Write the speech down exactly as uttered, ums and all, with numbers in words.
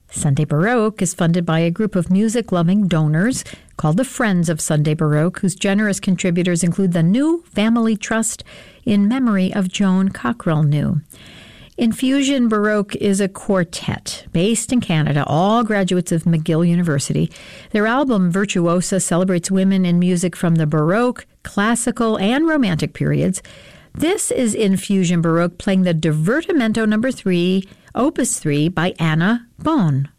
Sunday Baroque is funded by a group of music-loving donors called the Friends of Sunday Baroque, whose generous contributors include the New Family Trust in memory of Joan Cockrell New. Infusion Baroque is a quartet based in Canada, all graduates of McGill University. Their album, Virtuosa, celebrates women in music from the Baroque, classical, and Romantic periods. This is Infusion Baroque playing the Divertimento number three, Opus three by Anna Bohn.